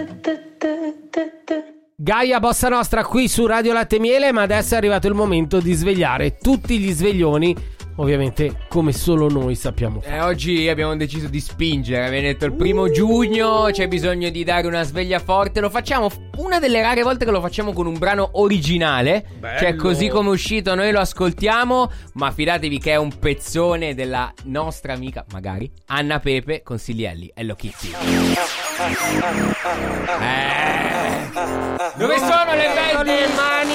Gaia Bossa Nostra qui su Radio Latte e Miele, ma adesso è arrivato il momento di svegliare tutti gli sveglioni, ovviamente come solo noi sappiamo fare. Oggi abbiamo deciso di spingere, abbiamo detto il 1 giugno c'è bisogno di dare una sveglia forte. Lo facciamo una delle rare volte che lo facciamo con un brano originale. Bello. Cioè così come è uscito noi lo ascoltiamo, ma fidatevi che è un pezzone della nostra amica, magari, Anna Pepe con Silielli, Hello Kitty. Dove sono le mani?